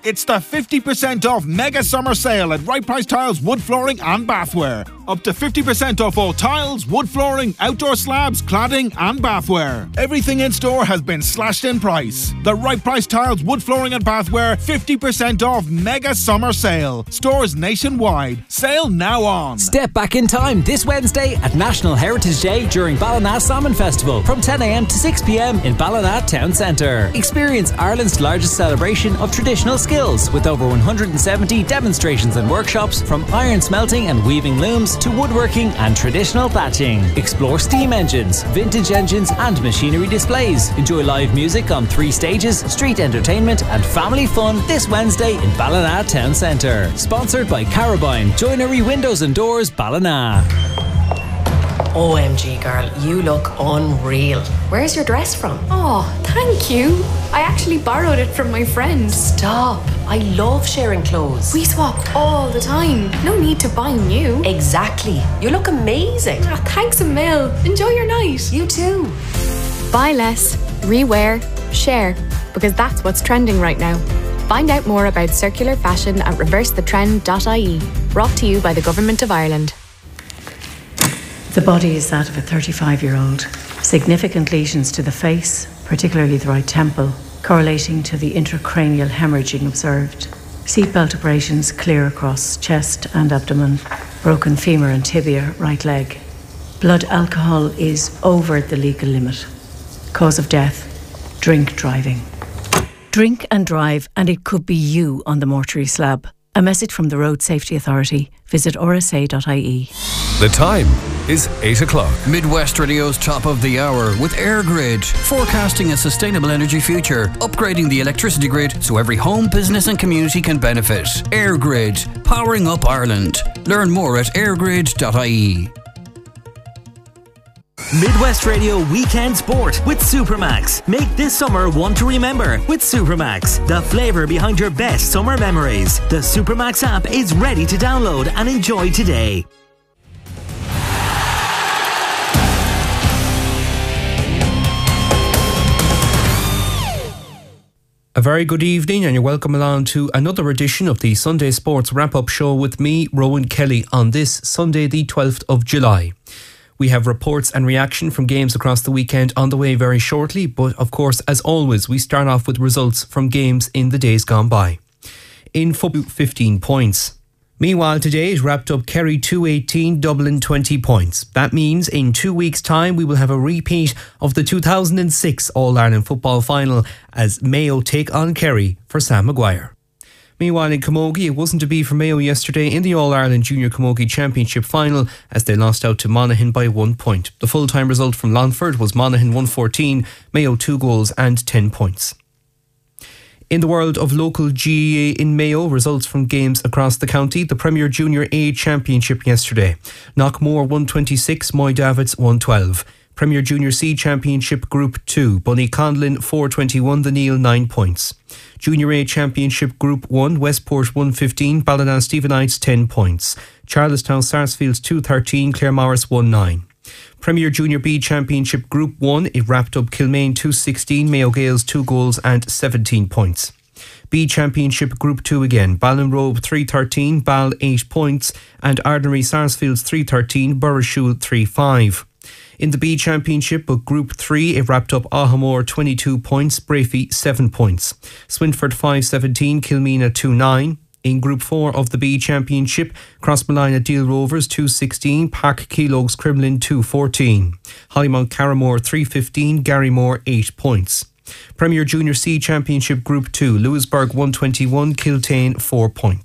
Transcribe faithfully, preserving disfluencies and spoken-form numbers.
It's the fifty percent off mega summer sale at Right Price Tiles Wood Flooring and Bathware. Up to fifty percent off all tiles, wood flooring, outdoor slabs, cladding and bathware. Everything in store has been slashed in price. The Right Price Tiles Wood Flooring and Bathware fifty percent off mega summer sale. Stores nationwide. Sale now on. Step back in time this Wednesday at National Heritage Day during Ballina Salmon Festival from ten a m to six p m in Ballina Town Centre. Experience Ireland's largest celebration of traditional skills with over one hundred seventy demonstrations and workshops from iron smelting and weaving looms to woodworking and traditional thatching. Explore steam engines, vintage engines and machinery displays. Enjoy live music on three stages, street entertainment and family fun this Wednesday in Ballina Town Centre. Sponsored by Carabine, Joinery Windows and Doors, Ballina. O M G girl, you look unreal. Where's your dress from? Oh, thank you. I actually borrowed it from my friend. Stop. I love sharing clothes. We swap all the time. No need to buy new. Exactly. You look amazing. Oh, thanks a mil. Enjoy your night. You too. Buy less, rewear, share, because that's what's trending right now. Find out more about circular fashion at reverse the trend dot I E. Brought to you by the Government of Ireland. The body is that of a thirty-five-year-old. Significant lesions to the face, particularly the right temple, correlating to the intracranial hemorrhaging observed. Seatbelt abrasions clear across chest and abdomen. Broken femur and tibia, right leg. Blood alcohol is over the legal limit. Cause of death, drink driving. Drink and drive, and it could be you on the mortuary slab. A message from the Road Safety Authority. Visit r s a dot I E. The time is eight o'clock. Midwest Radio's top of the hour with EirGrid, forecasting a sustainable energy future, upgrading the electricity grid so every home, business and community can benefit. EirGrid, powering up Ireland. Learn more at air grid dot I E. Midwest Radio Weekend Sport with Supermax. Make this summer one to remember with Supermax, the flavour behind your best summer memories. The Supermax app is ready to download and enjoy today. A very good evening and you're welcome along to another edition of the Sunday Sports Wrap-Up Show with me, Rowan Kelly, on this Sunday the twelfth of July. We have reports and reaction from games across the weekend on the way very shortly, but of course, as always, we start off with results from games in the days gone by. In football, fifteen points. Meanwhile, today is wrapped up Kerry two eighteen, Dublin twenty points. That means in two weeks' time we will have a repeat of the two thousand six All-Ireland football final as Mayo take on Kerry for Sam Maguire. Meanwhile, in Camogie, it wasn't to be for Mayo yesterday in the All-Ireland Junior Camogie Championship final as they lost out to Monaghan by one point. The full-time result from Longford was Monaghan one fourteen, Mayo two goals and ten points. In the world of local G A A in Mayo, results from games across the county. The Premier Junior A Championship yesterday. Knockmore one twenty-six, Moy Davids one twelve. Premier Junior C Championship Group two, Bunny Conlon four twenty-one, The Neil nine points. Junior A Championship Group one, Westport one fifteen, Ballina Stephenites ten points. Charlestown Sarsfields two thirteen, Claremorris one nine. Premier Junior B Championship Group one, it wrapped up Kilmaine two sixteen, Mayo Gales two goals and seventeen points. B Championship Group two again, Ballinrobe three thirteen, Ball eight points and Ardnary Sarsfields three thirteen, Burrishoole three five. In the B Championship, but Group three, it wrapped up Ahamore twenty-two points, Brafey seven points. Swinford five seventeen, Kilmena two nine. In Group four of the B Championship, Crossmolina Deal Rovers two sixteen, Park Keelogs Cremlin two fourteen. Hollymount Carramore three fifteen, Garrymore eight points. Premier Junior C Championship Group two, Lewisburg one twenty-one, Kiltane four points.